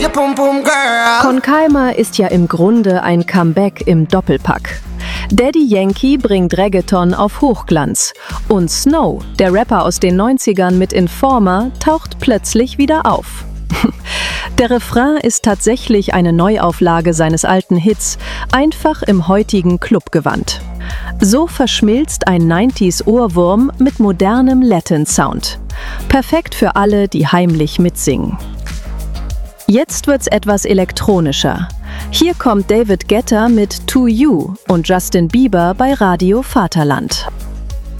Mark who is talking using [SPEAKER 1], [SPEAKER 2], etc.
[SPEAKER 1] Con Calma ist ja im Grunde ein Comeback im Doppelpack. Daddy Yankee bringt Reggaeton auf Hochglanz und Snow, der Rapper aus den 90ern mit Informer, taucht plötzlich wieder auf. Der Refrain ist tatsächlich eine Neuauflage seines alten Hits, einfach im heutigen Clubgewand. So verschmilzt ein 90s-Ohrwurm mit modernem Latin-Sound. Perfekt für alle, die heimlich mitsingen. Jetzt wird's etwas elektronischer. Hier kommt David Guetta mit To You und Justin Bieber bei Radio Vaterland.